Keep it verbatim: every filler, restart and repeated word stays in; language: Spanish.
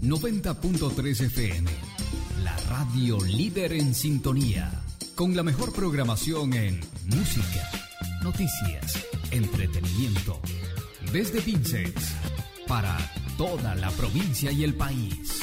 noventa punto tres F M, la radio líder en sintonía, con la mejor programación en música, noticias, entretenimiento, desde Pinces, para toda la provincia y el país.